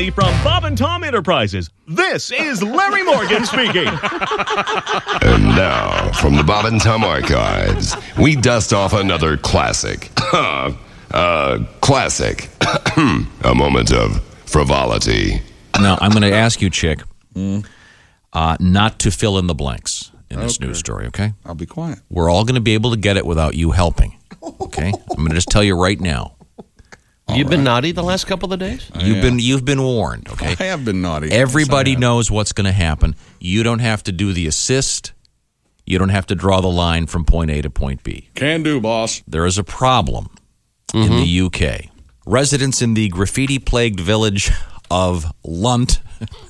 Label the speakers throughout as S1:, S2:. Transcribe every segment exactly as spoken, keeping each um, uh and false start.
S1: Riley from Bob and Tom Enterprises. This is Larry Morgan speaking.
S2: And now, from the Bob and Tom Archives, we dust off another classic. uh, classic. A moment of frivolity.
S3: Now, I'm going to ask you, Chick, uh, not to fill in the blanks in this
S4: Okay.
S3: news story, okay?
S4: I'll be quiet.
S3: We're all going to be able to get it without you helping, okay? I'm going to just tell you right now.
S5: You've been naughty the last couple of days?
S3: You've
S4: yeah.
S3: been you've been warned, okay?
S4: I have been naughty.
S3: Everybody
S4: Yes, I have.
S3: knows what's going to happen. You don't have to do the assist. You don't have to draw the line from point A to point B.
S4: Can do, boss.
S3: There is a problem in the U K. Residents in the graffiti-plagued village of Lunt,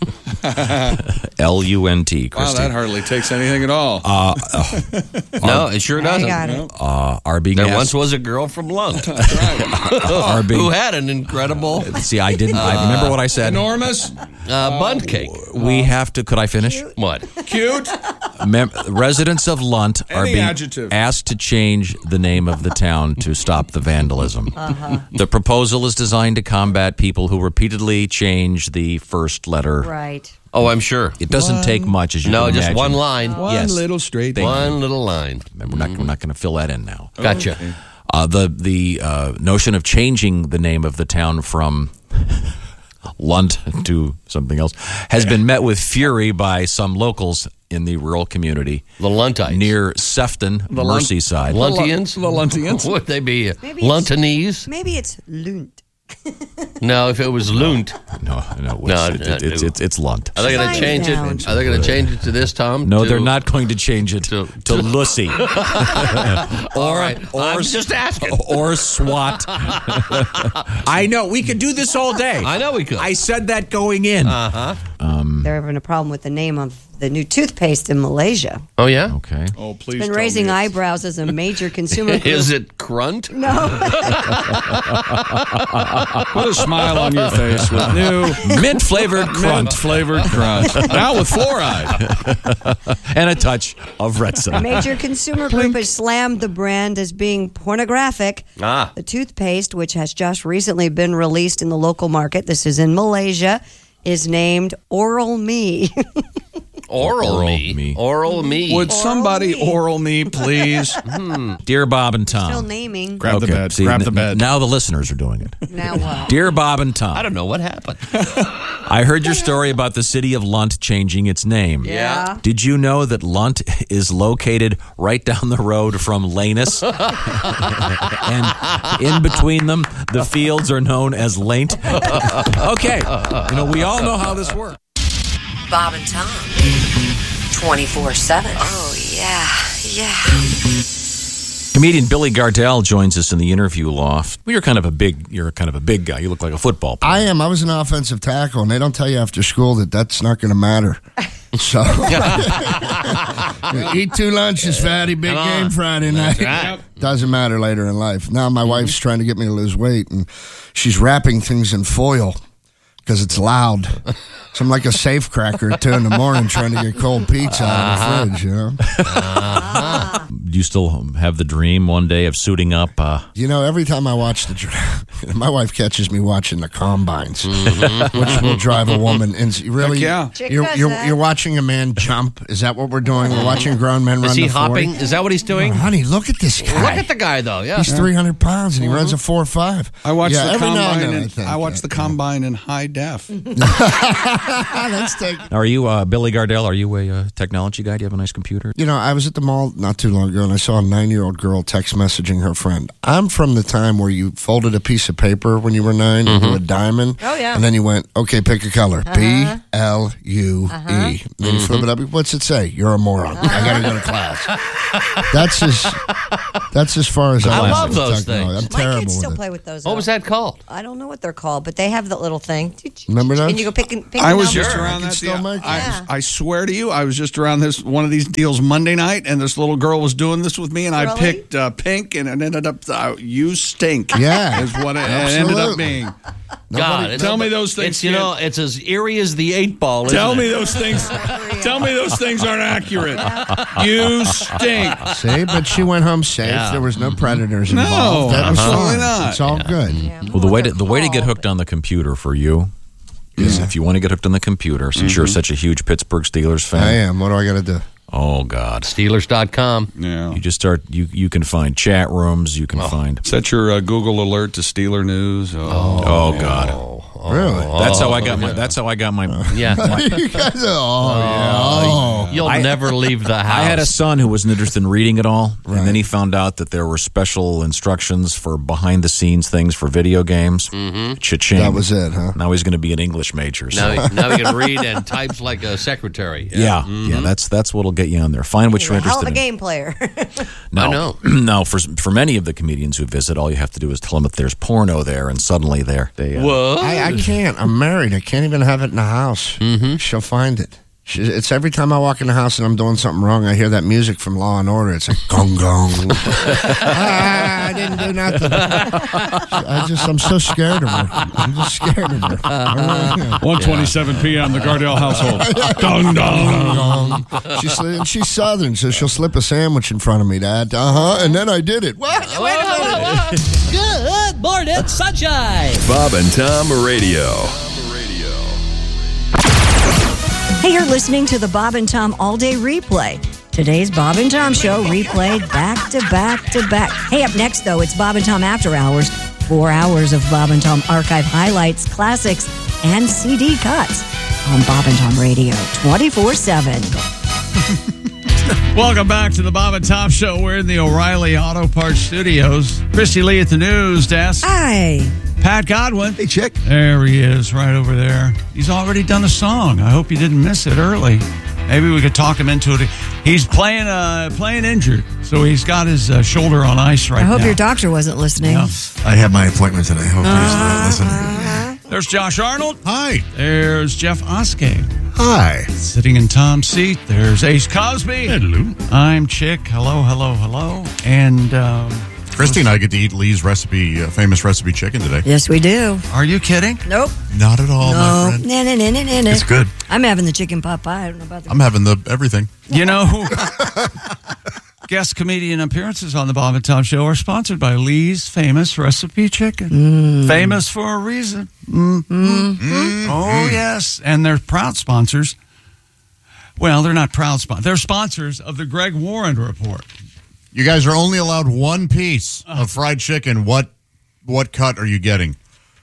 S3: L U N T,
S4: Wow,
S3: Christy,
S4: that hardly takes anything at all.
S5: No, it sure
S6: I
S5: doesn't.
S6: got it.
S3: uh, are being
S5: There
S3: asked,
S5: once was a girl from Lund
S3: are being,
S5: who had an incredible
S3: see, I didn't, I remember what I said.
S4: Enormous,
S5: uh, bun cake.
S3: We have to, could I finish?
S5: What?
S4: cute.
S3: Mem- residents of Lunt are
S4: Any
S3: being
S4: adjective.
S3: asked to change the name of the town to stop the vandalism. The proposal is designed to combat people who repeatedly change the first letter.
S6: Right.
S5: Oh, I'm sure.
S3: It doesn't take much, as you
S5: No,
S3: can
S5: just
S3: imagine.
S5: one line.
S4: One
S3: Yes.
S4: little straight.
S3: Thank
S5: One little line.
S3: We're not, we're not going to fill that in now.
S5: Gotcha.
S3: Uh, the the uh, notion of changing the name of the town from Lunt to something else has been met with fury by some locals in the rural community
S5: The Luntites.
S3: near Sefton,
S4: Lunt-
S3: Merseyside.
S5: Luntians?
S4: The Luntians.
S5: Would they be
S6: Maybe it's-
S5: Luntanese?
S6: Maybe it's Lund.
S5: No, if it was Lunt.
S3: No, no, it's,
S5: No,
S3: it-
S5: no,
S3: it- it's,
S5: no.
S3: it's, it's Lunt.
S5: Are they going to
S6: Fine
S5: change it?
S6: down.
S5: Are they going to change it to this, Tom?
S3: No,
S5: To-
S3: they're not going to change it to,
S5: to-
S3: Lucy
S5: All right.
S3: or-
S5: I'm just asking.
S3: or SWAT. I know. We could do this all day.
S5: I know we could.
S3: I said that going in.
S5: Uh-huh.
S6: They're having a problem with the name of the new toothpaste in Malaysia.
S5: Oh, yeah?
S3: Okay.
S4: Oh, please.
S6: Been
S4: tell
S6: raising
S4: me it's-
S6: eyebrows as a major consumer group.
S5: Is it Crunt?
S6: No.
S4: Put a smile on your face with new
S3: Mint flavored crunt
S4: flavored crunch. Now with fluoride.
S3: and a touch of
S6: A
S3: Retza.
S6: major consumer group has slammed the brand as being pornographic.
S5: Ah.
S6: The toothpaste, which has just recently been released in the local market, this is in Malaysia, is named Oral Me.
S5: Oral,
S3: Oral
S5: me.
S3: me.
S5: Oral me.
S4: Would somebody
S6: me.
S4: oral me, please?
S3: Dear Bob and Tom.
S6: Still naming.
S4: Grab the
S3: Okay,
S4: bed.
S3: see,
S4: Grab
S3: n-
S4: the bed.
S3: Now the listeners are doing it.
S6: Now what?
S3: Dear Bob and Tom.
S5: I don't know what happened.
S3: I heard your story about the city of Lunt changing its name.
S6: Yeah.
S3: Did you know that Lunt is located right down the road from Lanus? And in between them, the fields are known as Laint. Okay. You know, we all know how this works.
S7: Bob and Tom. twenty-four seven. Oh, yeah, yeah.
S3: Comedian Billy Gardell joins us in the interview loft. Well, you're kind of a big, you're kind of a big guy. You look like a football player.
S8: I am. I was an offensive tackle, and they don't tell you after school that that's not going to matter. So, eat two lunches, fatty. Big
S5: Come
S8: game
S5: on.
S8: Friday night.
S5: right.
S8: Doesn't matter later in life. Now my wife's trying to get me to lose weight, and she's wrapping things in foil because it's loud. So I'm like a safe cracker at two in the morning trying to get cold pizza out of the fridge, you know?
S3: Do you still have the dream one day of suiting up? Uh,
S8: You know, every time I watch the draft, my wife catches me watching the combines, which will drive a woman insane. Really?
S4: Heck yeah.
S6: Chick
S8: You're,
S6: does
S8: you're,
S6: that.
S8: you're watching a man jump. Is that what we're doing? We're watching grown men run
S5: Is he
S8: the forty?
S5: hopping? Is that what he's doing?
S8: Oh, honey, look at this guy.
S5: Look at the guy, though. Yeah.
S8: He's three hundred pounds and he runs a four five.
S4: I watched
S8: yeah,
S4: the
S8: every now and
S4: combine.
S8: then,
S4: in,
S8: I, think,
S4: I watched
S8: yeah.
S4: the combine in high def.
S8: Let's take.
S3: are you uh, Billy Gardell? Are you a uh, technology guy? Do you have a nice computer?
S8: You know, I was at the mall not too long ago and I saw a nine-year-old girl text messaging her friend. I'm from the time where you folded a piece of paper when you were nine and do a diamond.
S6: Oh, yeah.
S8: And then you went, okay, pick a color. B L U E. Then you flip it up. What's it say? You're a moron. I got to go to class. That's as that's as far as I,
S5: I
S8: went
S5: love
S8: with
S5: those
S8: technology.
S5: things.
S8: I'm
S6: My
S8: terrible
S6: kids still
S8: with it.
S6: play with those.
S5: What
S6: uh,
S5: was that called?
S6: I don't know what they're called, but they have that little thing.
S8: Remember those?
S6: And you go pick and pick
S4: I
S6: them
S4: was
S6: up.
S4: just
S8: Sure, I
S4: around
S8: can
S4: that.
S8: still
S4: deal.
S8: make it.
S4: I,
S6: Yeah.
S4: I swear to you, I was just around this one of these deals Monday night, and this little girl was doing this with me, and I
S6: Really?
S4: picked uh, pink, and it ended up uh, you stink.
S8: Yeah.
S4: is what it, it ended up
S8: Absolutely.
S4: being.
S5: God, it's-
S4: Tell me those things
S5: It's, you
S4: can't-
S5: know, it's as eerie as the eight ball. Isn't
S4: Tell
S5: it?
S4: me those things. Tell me those things aren't accurate. You stink.
S8: See, but she went home safe.
S5: Yeah.
S8: There was no predators
S4: No,
S8: involved. That was
S4: absolutely
S8: fine.
S4: not.
S8: It's all good.
S3: Well, the way to the way to get hooked on the computer for you is if you want to get hooked on the computer, since you're such a huge Pittsburgh Steelers fan.
S8: I am. What do I got to do?
S3: Oh, God.
S5: Steelers dot com.
S4: Yeah.
S3: You just start, you, you can find chat rooms, you can
S5: Oh.
S3: find.
S4: Set your uh, Google alert to Steeler News. Oh,
S3: Oh, God.
S8: Really?
S3: That's how I got my, that's how I got my.
S5: Yeah.
S8: You guys are, oh, yeah. Oh.
S5: You'll never leave the house.
S3: I had a son who wasn't interested in reading it all, and then he found out that there were special instructions for behind-the-scenes things for video games. Mm-hmm. Cha-ching.
S8: That was it, huh?
S3: Now he's going to be an English major. So.
S5: Now, now he can read and types like a secretary.
S3: Yeah, yeah, that's that's what'll get you on there. Find what
S6: He's
S3: you're
S6: a hell of
S3: interested
S6: a
S3: in.
S6: game player.
S3: Now,
S5: I know.
S3: now, for for many of the comedians who visit, all you have to do is tell them that there's porno there, and suddenly they're they. Uh,
S5: Whoa.
S8: I, I can't. I'm married. I can't even have it in the house. Mm-hmm. She'll find it. She, it's every time I walk in the house and I'm doing something wrong, I hear that music from Law and Order. It's like gong gong. ah, I didn't do nothing. I just, I'm so scared of her. I'm just scared of her. I really am.
S4: one twenty-seven p.m. the Gardell household. Dong dong.
S8: Gong. She's, and she's Southern, so she'll slip a sandwich in front of me, Dad. Uh huh. And then I did it. What? Wait a minute.
S9: Good morning, sunshine.
S2: Bob and Tom Radio.
S6: Hey, you're listening to the Bob and Tom All Day Replay. Today's Bob and Tom Show replayed back to back to back. Hey, up next, though, it's Bob and Tom After Hours. Four hours of Bob and Tom archive highlights, classics, and C D cuts on Bob and Tom Radio twenty-four seven.
S4: Welcome back to the Bob and Tom Show. We're in the O'Reilly Auto Parts Studios. Christy Lee at the news desk.
S6: Hi.
S4: Pat Godwin.
S8: Hey, chick.
S4: There he is, right over there. He's already done a song. I hope you didn't miss it early. Maybe we could talk him into it. He's playing uh, playing injured, so he's got his uh, shoulder on ice right
S6: I hope
S4: now.
S6: your doctor wasn't listening.
S4: Yeah.
S10: I have my appointment today. Hopefully he's not listening.
S4: There's Josh Arnold.
S10: Hi.
S4: There's Jeff Oskay.
S10: Hi.
S4: Sitting in Tom's seat, there's Ace Cosby.
S10: Hello.
S4: I'm Chick. Hello, hello, hello. And um,
S10: Christy and I get to eat Lee's recipe, uh, famous recipe chicken today.
S6: Yes, we do.
S4: are you kidding?
S6: Nope.
S10: Not at all, my
S6: No.
S10: friend.
S6: No, no, no, no, no, no.
S10: It's good.
S6: I'm having the chicken pot pie. I don't know about the.
S10: I'm having the everything.
S4: You know who? Guest comedian appearances on the Bob and Tom Show are sponsored by Lee's Famous Recipe Chicken.
S6: Mm.
S4: Famous for a reason. Mm-hmm. Oh, yes. And they're proud sponsors. Well, they're not proud sponsors. They're sponsors of the Greg Warren Report.
S10: You guys are only allowed one piece of fried chicken. What what cut are you getting?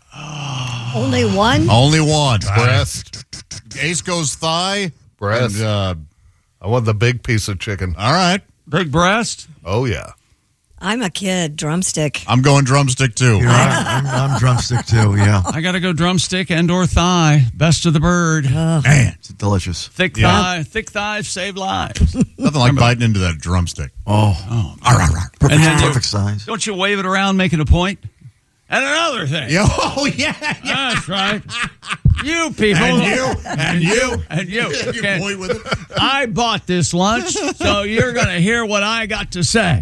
S6: Only one?
S10: Only one.
S11: Breast.
S10: Ace goes thigh.
S11: Breast.
S10: And, uh,
S11: I want the big piece of chicken.
S10: all right.
S4: Big breast.
S11: Oh, yeah.
S6: I'm a kid. Drumstick.
S10: I'm going drumstick, too.
S11: I'm, I'm drumstick, too, yeah.
S4: I got to go drumstick and or thigh. Best of the bird.
S10: Man,
S11: It's delicious.
S4: Thick
S10: Yeah.
S4: thigh. Thick thighs save lives.
S10: nothing like biting into that drumstick.
S11: Oh,
S4: Oh,
S10: Arr, arr, arr.
S11: perfect,
S4: And then you-
S11: perfect size.
S4: don't you wave it around making a point? And another thing.
S10: Yeah, oh, yeah. yeah.
S4: That's right. You people.
S10: And you, and you.
S4: And you.
S10: You
S4: Okay.
S10: point with it.
S4: I bought this lunch, so you're going to hear what I got to say.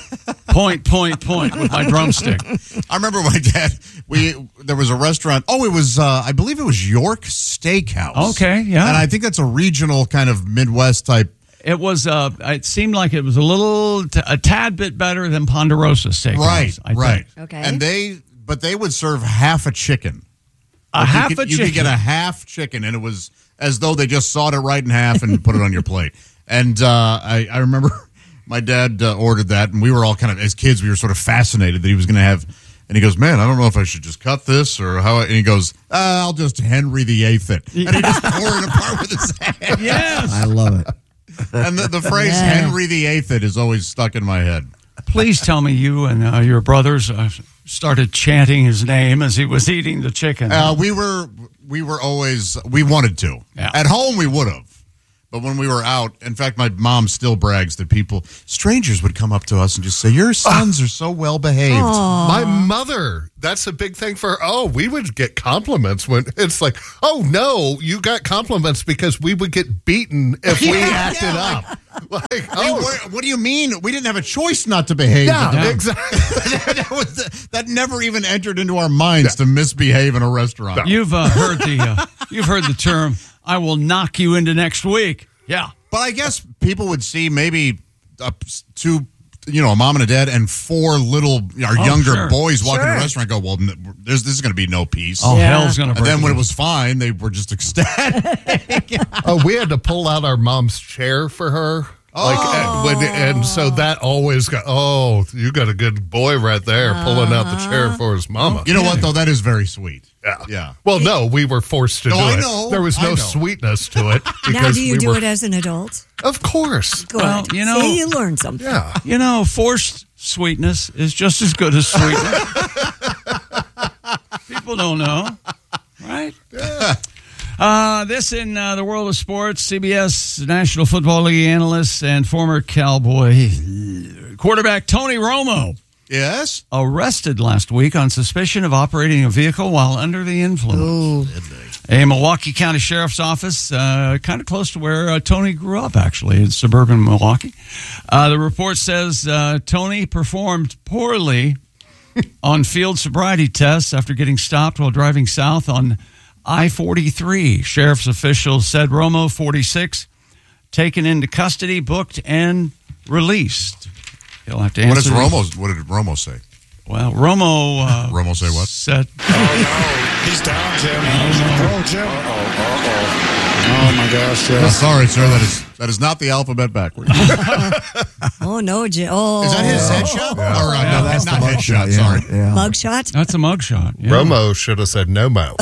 S4: Point, point, point with my drumstick.
S10: I remember my dad. We there was a restaurant. Oh, it was uh, I believe it was York Steakhouse.
S4: Okay, yeah.
S10: and I think that's a regional kind of Midwest type.
S4: It was. Uh, it seemed like it was a little, t- a tad bit better than Ponderosa Steakhouse.
S10: Right,
S4: I think.
S10: right.
S6: Okay.
S10: And they, but they would serve half a chicken.
S4: A
S10: Like, you
S4: half
S10: could-
S4: a
S10: You
S4: chicken.
S10: could get a half chicken, and it was as though they just sawed it right in half and put it on your plate. And uh, I, I remember my dad uh, ordered that, and we were all kind of, as kids, we were sort of fascinated that he was going to have. And he goes, man, I don't know if I should just cut this or how. And he goes, uh, I'll just Henry the Eighth it, and he just tore it apart with his hand.
S4: Yes.
S11: I love it.
S10: And the, the phrase
S6: Yeah.
S10: Henry the Eighth it is always stuck in my head.
S4: Please tell me you and uh, your brothers uh, started chanting his name as he was eating the chicken.
S10: Uh, we were we were always we wanted to.
S4: Yeah.
S10: At home we would have. But when we were out, in fact, my mom still brags that people, strangers would come up to us and just say, your sons are so well behaved.
S11: My mother, that's a big thing for her. Oh, we would get compliments when it's like, oh, no, you got compliments because we would get beaten if we
S10: Yeah,
S11: acted
S10: yeah,
S11: up. Like,
S10: Hey,
S11: oh,
S10: what, what do you mean? We didn't have a choice not to behave.
S11: yeah, exactly.
S10: that, was, that never even entered into our minds to misbehave in a restaurant.
S4: You've uh, heard the uh, you've heard the term. I will knock you into next week. Yeah.
S10: But I guess people would see maybe uh, two you know, a mom and a dad and four little, our
S4: Oh,
S10: younger
S4: sure.
S10: boys walk in
S6: Sure.
S10: the restaurant and go, well, n- there's, this is going to be no peace.
S4: Oh,
S6: Yeah.
S4: hell's gonna break.
S10: And then when it
S4: loose.
S10: was fine, they were just ecstatic.
S11: Oh, we had to pull out our mom's chair for her. Like, and, when, and so that always got, oh, you got a good boy right there pulling out the chair for his mama.
S10: You know what, though? That is very sweet.
S11: Yeah.
S10: Yeah.
S11: Well, no, we were forced to
S10: No,
S11: do
S10: I
S11: it.
S10: know.
S11: There was
S10: I
S11: no
S10: know.
S11: sweetness to it. Because
S6: Now, do you
S11: we
S6: do
S11: were,
S6: it as an adult?
S11: Of course.
S6: Good.
S4: Well, you know-
S6: See, you learn something.
S11: Yeah.
S4: You know, forced sweetness is just as good as sweetness. People don't know, right? Yeah. Uh, this in uh, the world of sports, C B S National Football League analyst and former Cowboy quarterback Tony Romo
S10: Yes?
S4: arrested last week on suspicion of operating a vehicle while under the influence. A Milwaukee County Sheriff's Office, uh, kind of close to where uh, Tony grew up, actually, in suburban Milwaukee. Uh, the report says uh, Tony performed poorly on field sobriety tests after getting stopped while driving south on I forty-three. Sheriff's officials said Romo, forty-six, taken into custody, booked, and released. He'll have to answer.
S10: What does
S4: these-
S10: Romo, what did Romo say?
S4: Well, Romo. Uh,
S10: Romo say what?
S4: Said.
S12: He's down, Jim. Oh, Jim. Oh, my gosh,
S10: Oh,
S12: yeah.
S10: sorry, sir. That is that is not the alphabet backwards. Is
S6: Oh, no, Jim. Oh.
S10: that his headshot?
S11: Yeah.
S10: Or, uh,
S4: Yeah,
S10: no,
S13: that's
S10: not
S13: the
S10: headshot,
S13: mugshot, yeah,
S10: sorry.
S13: yeah.
S6: Mugshot?
S4: That's a mugshot. Yeah.
S11: Romo should have said no mo.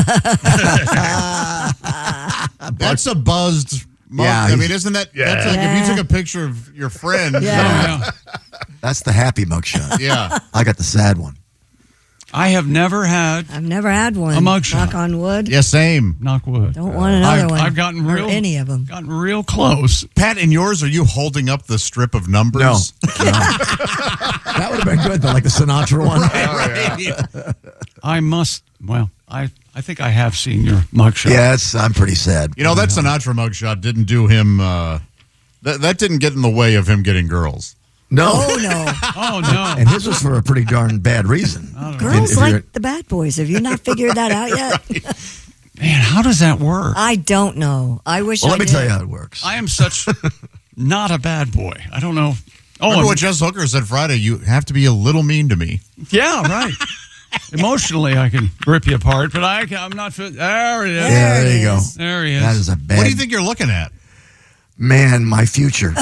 S10: That's a buzzed mug.
S13: Yeah,
S10: I
S13: he's-
S10: mean, isn't that, that's like
S6: Yeah.
S10: if you took a picture of your friend.
S6: Yeah.
S4: Yeah.
S13: That's the happy mugshot.
S10: Yeah.
S13: I got the sad one.
S4: I have never had
S6: I've never had one.
S4: A mugshot.
S6: Knock on wood.
S10: Yeah, same.
S4: knock wood.
S6: Don't want another
S4: I've,
S6: one.
S4: I've gotten
S6: Or
S4: real
S6: any of them.
S4: Gotten real close.
S10: Pat, in yours, are you holding up the strip of numbers?
S13: No. That would have been good, though, like the Sinatra one.
S4: I must. Well, I I think I have seen your mugshot.
S13: Yeah, it's, I'm pretty sad.
S10: You know, that Sinatra mugshot didn't do him, uh, that, that didn't get in the way of him getting girls.
S13: No.
S6: Oh, no.
S4: Oh no.
S13: And his was for a pretty darn bad reason.
S6: Girls
S13: If you're-
S6: like the bad boys. Have you not figured that out yet?
S4: Man, how does that work?
S6: I don't know. I wish
S13: Well,
S6: I
S13: let me
S6: did.
S13: tell you how it works.
S4: I am such not a bad boy. I don't know. Oh,
S10: Remember
S4: I'm-
S10: what Jess Hooker said Friday? You have to be a little mean to me.
S4: yeah, right. Emotionally, I can rip you apart, but I can, I'm not. Fit. There it is.
S13: yeah, there you go.
S4: There he is.
S13: That is a bad
S10: What do you think you're looking at?
S13: man, my future.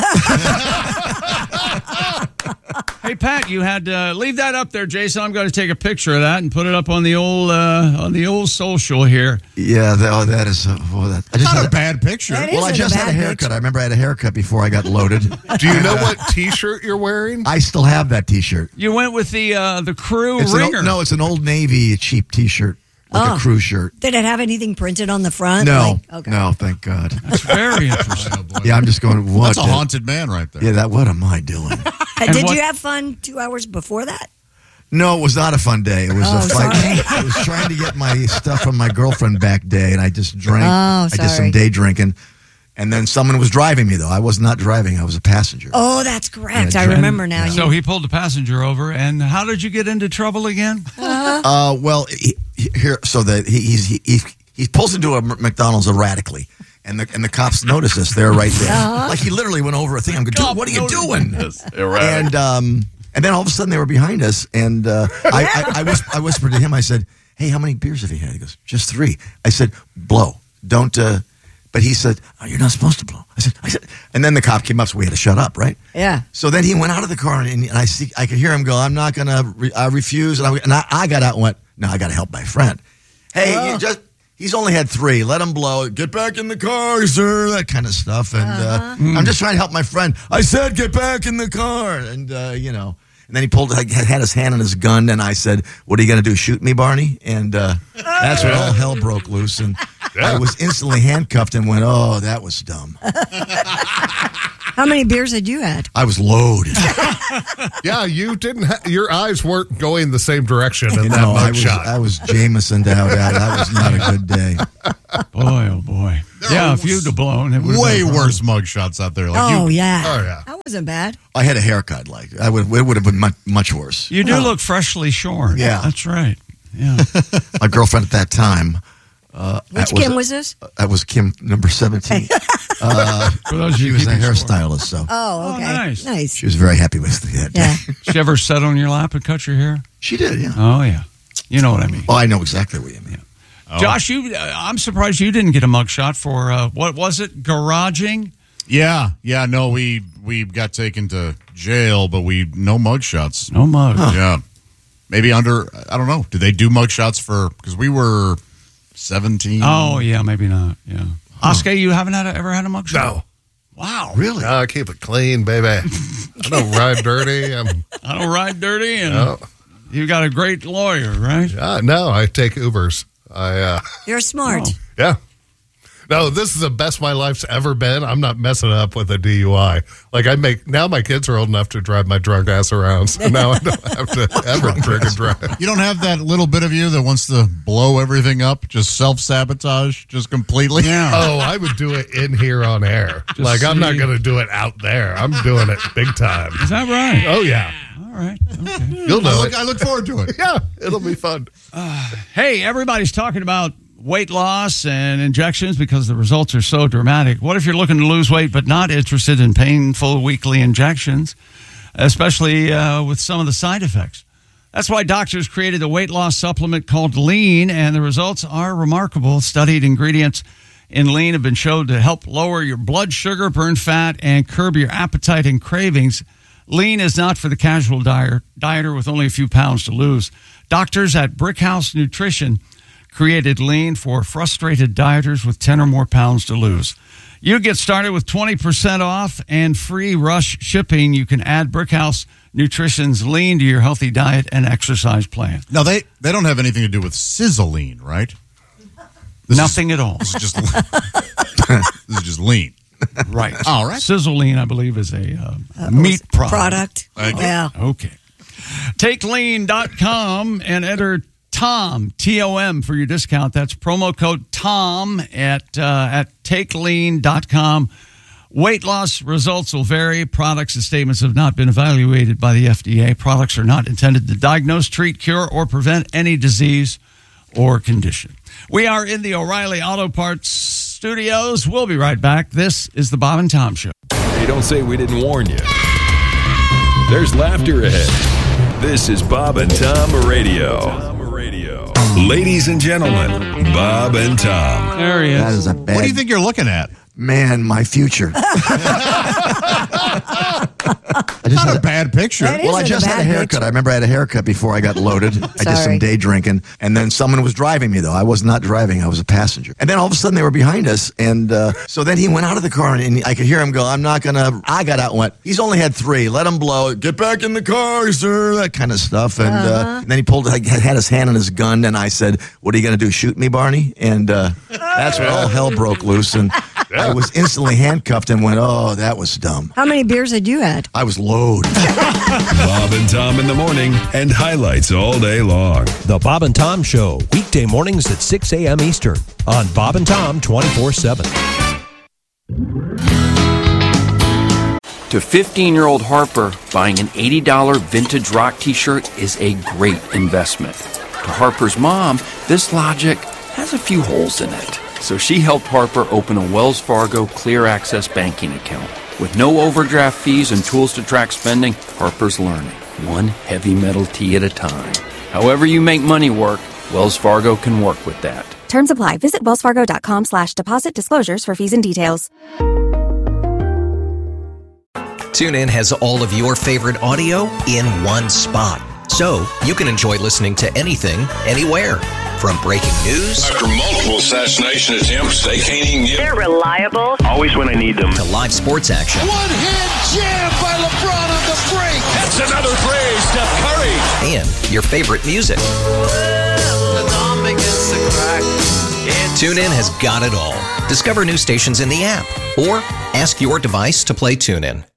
S4: Hey Pat, you had to leave that up there, Jason. I'm going to take a picture of that and put it up on the old uh, on the old social here.
S13: Yeah, that, oh, that is. Uh, well, that, I just
S10: Not
S13: had
S10: a bad picture.
S6: That
S13: Well, I
S6: isn't
S13: just
S6: a
S13: had a
S6: bad
S13: haircut.
S6: picture.
S13: I remember I had a haircut before I got loaded.
S11: Do you know what T-shirt you're wearing?
S13: I still have that T-shirt.
S4: You went with the uh, the crew
S13: It's an
S4: ringer.
S13: old, no, it's an Old Navy cheap T-shirt, like
S6: Oh.
S13: a crew shirt.
S6: Did it have anything printed on the front?
S13: No,
S6: Like, okay.
S13: no, thank God.
S4: That's very interesting.
S13: Yeah, I'm just going. What?
S10: That's a
S13: the-
S10: haunted man right there.
S13: Yeah, that. What am I doing?
S6: Uh,
S4: And
S6: Did
S4: what-
S6: you have fun two hours before that?
S13: No, it was not a fun day. It was
S6: Oh,
S13: a fight.
S6: sorry.
S13: I was trying to get my stuff from my girlfriend back day, and I just drank.
S6: Oh,
S13: I did some
S6: sorry.
S13: day drinking, and then someone was driving me though. I was not driving. I was a passenger.
S6: Oh, that's correct.
S13: Yeah,
S6: I
S13: Jen-
S6: remember now.
S13: yeah.
S6: You-
S4: So he pulled the passenger over, and how did you get into trouble again?
S13: Uh, well, he, he- here, so that he, he's he, he he pulls into a McDonald's erratically, and the and the cops notice us. They're right there.
S6: Uh-huh.
S13: Like he literally went over a thing. I'm going, dude, what are you
S4: noticed
S13: doing?
S4: this. Erratic.
S13: And um, and then all of a sudden they were behind us, and uh, I I, I, whis- I whispered to him. I said, "Hey, how many beers have you had?" He goes, "Just three." I said, "Blow, don't." Uh, but he said, "Oh, you're not supposed to blow." I said, "I said," and then the cop came up, so we had to shut up, right?
S6: yeah.
S13: So then he went out of the car, and, and I see, I could hear him go, "I'm not going to re- I refuse." And, I, and I, I got out and went, "No, I got to help my friend." Hey,
S6: Oh.
S13: you just he's only had three. Let him blow. Get back in the car, sir. That kind of stuff. And uh, I'm just trying to help my friend. I said, "Get back in the car," and uh, you know. And then he pulled, had had his hand on his gun, and I said, "What are you going to do? Shoot me, Barney?" And uh, that's when all hell broke loose, and I was instantly handcuffed and went, "Oh, that was dumb."
S6: How many beers had you had?
S13: I was loaded.
S11: Yeah, you didn't. Ha- your eyes weren't going the same direction in
S13: You
S11: that
S13: know, I was,
S11: mugshot.
S13: I was Jamesoned out. That that was not a good day.
S4: Boy, oh boy. Yeah, if you'd have blown, it would have
S10: Way
S4: been a
S10: worse mug shots out there. Like
S6: Oh,
S10: you,
S6: yeah.
S11: oh, yeah.
S6: That wasn't bad.
S13: I had a haircut. Like I would, it would have been much, much worse.
S4: You do look freshly shorn.
S13: Yeah.
S4: That's right. Yeah.
S13: My girlfriend at that time. Uh,
S6: Which
S13: that
S6: Kim was this?
S13: That was Kim number seventeen. Uh,
S4: For those of
S13: she
S4: you
S13: was a
S4: keeping score.
S13: hairstylist, so
S6: Oh, okay.
S4: Oh, nice.
S6: Nice.
S13: she was very happy with that.
S6: Yeah.
S4: She ever sat on your lap and cut your hair?
S13: She did, yeah.
S4: Oh, yeah. You know what I mean.
S13: Oh, I know exactly what you mean.
S4: Josh, you, uh, I'm surprised you didn't get a mugshot for, uh, what was it, garaging?
S10: Yeah, yeah, no, we we got taken to jail, but we no mugshots.
S4: No mug.
S13: Huh.
S10: Yeah, maybe under. I don't know. Did they do mugshots for? Because we were seventeen.
S4: Oh, yeah, maybe not. Yeah. Oscar, you haven't had a, ever had a mugshot?
S11: No.
S4: Wow.
S13: Really?
S11: No, I keep it clean, baby. I don't ride dirty. I'm,
S4: I don't ride dirty, and
S11: no.
S4: you got a great lawyer, right?
S11: Uh, no, I take Ubers. I uh,
S6: You're smart.
S4: Oh.
S11: yeah. No, this is the best my life's ever been. I'm not messing up with a D U I. Like I make now, my kids are old enough to drive my drunk ass around, so now I don't have to ever drink and drive.
S10: You don't have that little bit of you that wants to blow everything up, just self sabotage, just completely.
S4: Yeah.
S11: Oh, I would do it in here on air.
S4: Just
S11: like I'm not
S4: see-
S11: going to do it out there. I'm doing it big time.
S4: Is that right?
S11: Oh yeah,
S4: All right. Okay.
S11: you'll know
S10: I
S11: it.
S10: look, I look forward to it.
S11: Yeah, it'll be fun.
S4: Hey, everybody's talking about weight loss and injections because the results are so dramatic. What if you're looking to lose weight but not interested in painful weekly injections, especially uh, with some of the side effects? That's why doctors created a weight loss supplement called Lean, and the results are remarkable. Studied ingredients in Lean have been shown to help lower your blood sugar, burn fat, and curb your appetite and cravings. Lean is not for the casual diet, dieter with only a few pounds to lose. Doctors at Brickhouse Nutrition created Lean for frustrated dieters with ten or more pounds to lose. You get started with twenty percent off and free rush shipping. You can add Brickhouse Nutrition's Lean to your healthy diet and exercise plan.
S10: Now they they don't have anything to do with sizzling, right? This
S4: Nothing at all.
S10: Is, this is just this is just lean.
S4: Right.
S10: All right.
S4: Sizzle Lean, I believe, is a uh, meat product.
S6: Product.
S10: Thank you.
S6: Yeah.
S4: Okay. Take lean dot com and enter Tom, T O M, for your discount. That's promo code TOM at, uh, at take lean dot com. Weight loss results will vary. Products and statements have not been evaluated by the F D A. Products are not intended to diagnose, treat, cure, or prevent any disease or condition. We are in the O'Reilly Auto Parts studios. We'll be right back. This is the Bob and Tom Show.
S14: Hey, don't say we didn't warn you. There's laughter ahead. This is Bob and Tom Radio. Ladies and gentlemen, Bob and Tom.
S4: There he is.
S13: That is a bad.
S10: What do you think you're looking at?
S13: Man, my future. I just
S10: Not
S13: had
S10: a bad picture.
S6: That
S13: Well, I
S6: isn't
S13: just
S6: a
S13: had a
S6: bad
S13: haircut.
S6: picture.
S13: I remember I had a haircut before I got loaded. I did some
S6: Sorry.
S13: day drinking, and then someone was driving me, though. I was not driving. I was a passenger. And then all of a sudden, they were behind us, and uh, so then he went out of the car, and, and I could hear him go, I'm not going to... I got out and went, he's only had three. Let him blow. Get back in the car, sir. That kind of stuff. And, uh
S6: Uh-huh.
S13: and then he pulled, like, had his hand on his gun, and I said, what are you going to do, shoot me, Barney? And uh, that's when all hell broke loose, and I was instantly handcuffed and went, oh, that was dumb.
S6: How many beers had you had?
S13: I was loaded.
S14: Bob and Tom in the morning and highlights all day long.
S15: The Bob and Tom Show, weekday mornings at six a.m. Eastern on Bob and Tom twenty-four seven.
S16: To fifteen-year-old Harper, buying an eighty dollars vintage rock t-shirt is a great investment. To Harper's mom, this logic has a few holes in it. So she helped Harper open a Wells Fargo Clear Access banking account. With no overdraft fees and tools to track spending, Harper's learning, one heavy metal tee at a time. However you make money work, Wells Fargo can work with that.
S17: Terms apply. Visit wellsfargo.com slash deposit disclosures for fees and details.
S18: TuneIn has all of your favorite audio in one spot. So you can enjoy listening to anything, anywhere. From breaking news
S19: After multiple assassination attempts, they can't even get...
S17: They're reliable.
S19: Always when I need them.
S18: to live sports action.
S19: One-hand jam by LeBron on the break. That's another three, Steph Curry.
S18: And your favorite music. TuneIn has got it all. Discover new stations in the app or ask your device to play TuneIn.